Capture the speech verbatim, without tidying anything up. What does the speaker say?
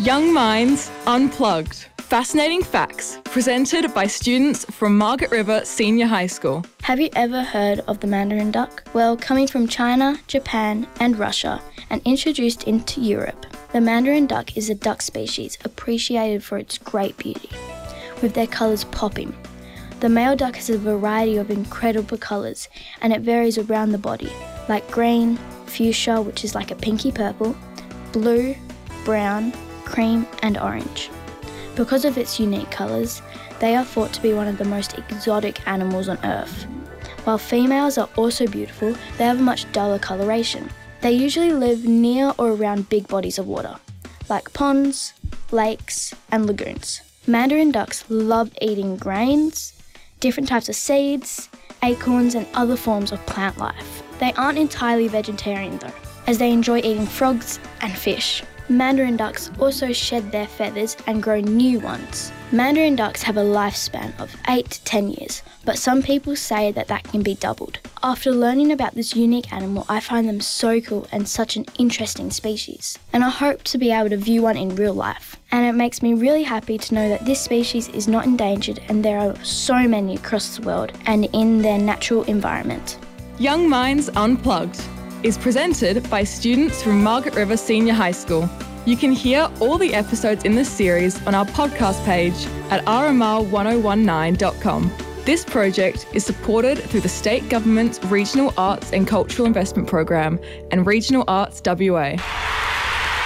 Young Minds Unplugged. Fascinating facts presented by students from Margaret River Senior High School. Have you ever heard of the mandarin duck? Well, coming from China, Japan and Russia and introduced into Europe, the mandarin duck is a duck species appreciated for its great beauty, with their colours popping. The male duck has a variety of incredible colours and it varies around the body, like green, fuchsia, which is like a pinky purple, blue, brown, cream and orange. Because of its unique colours, they are thought to be one of the most exotic animals on Earth. While females are also beautiful, they have a much duller coloration. They usually live near or around big bodies of water, like ponds, lakes and lagoons. Mandarin ducks love eating grains, different types of seeds, acorns and other forms of plant life. They aren't entirely vegetarian though, as they enjoy eating frogs and fish. Mandarin ducks also shed their feathers and grow new ones. Mandarin ducks have a lifespan of eight to ten years, but some people say that that can be doubled. After learning about this unique animal, I find them so cool and such an interesting species. And I hope to be able to view one in real life. And it makes me really happy to know that this species is not endangered and there are so many across the world and in their natural environment. Young Minds Unplugged is presented by students from Margaret River Senior High School. You can hear all the episodes in this series on our podcast page at r m r one oh one nine dot com. This project is supported through the State Government's Regional Arts and Cultural Investment Program and Regional Arts W A.